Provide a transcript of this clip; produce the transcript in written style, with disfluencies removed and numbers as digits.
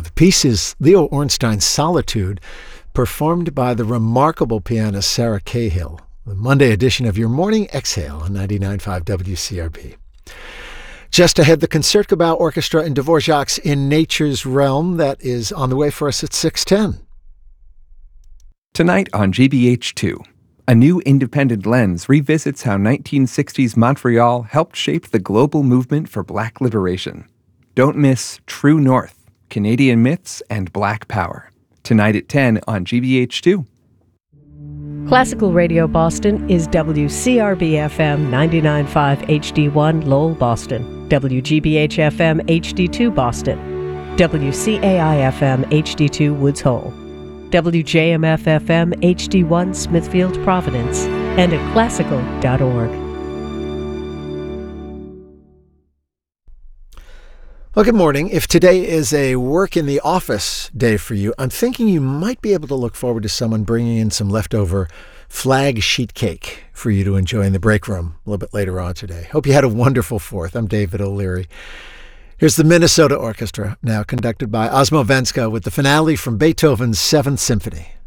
The piece is Leo Ornstein's Solitude, performed by the remarkable pianist Sarah Cahill. The Monday edition of your Morning Exhale on 99.5 WCRB. Just ahead, the Concertgebouw Orchestra and Dvorak's In Nature's Realm. That is on the way for us at 6:10. Tonight on GBH2, a new independent lens revisits how 1960s Montreal helped shape the global movement for Black liberation. Don't miss True North, Canadian Myths and Black Power. Tonight at 10 on GBH2. Classical Radio Boston is WCRB-FM 99.5 HD1 Lowell, Boston, WGBH-FM HD2 Boston, WCAI-FM HD2 Woods Hole, WJMF-FM HD1 Smithfield, Providence, and at classical.org. Well, good morning. If today is a work in the office day for you, I'm thinking you might be able to look forward to someone bringing in some leftover flag sheet cake for you to enjoy in the break room a little bit later on today. Hope you had a wonderful 4th. I'm David O'Leary. Here's the Minnesota Orchestra, now conducted by Osmo Venska with the finale from Beethoven's 7th Symphony.